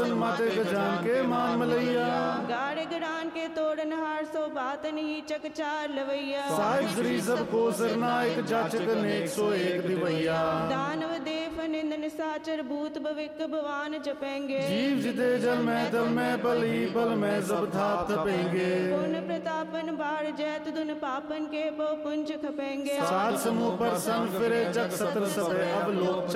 तन माते गजान के मान मलैया। गाड़े गड़ान के तोड़न हार सो बात नहीं चकचार लवैया। साहिब श्री सबको सरनायक जाचक नेक सो एक दिवैया। दानव देव निंदन साचर भूत भविक भवान जपेंगे। जीव जिते जल में तल में बल ही बल में सब थाप थपेंगे। पुन प्रतापन बाढ़ जैत दुन पापन के बो पुंज खपेंगे। सात समूह पर संग फिरे जग सत्र सबे अब लोक